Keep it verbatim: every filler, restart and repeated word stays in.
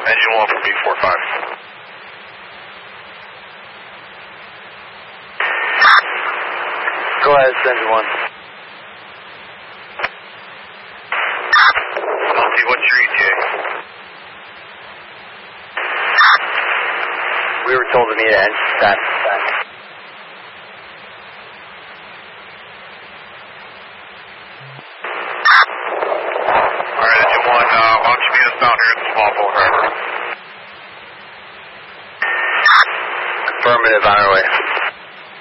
Engine one for B four five. Go ahead, engine one. Salty, what's your E T A? We were told to meet at engine ten. Alright, engine one, uh, why don't you meet us down here at the small boat harbor? Affirmative, on our way.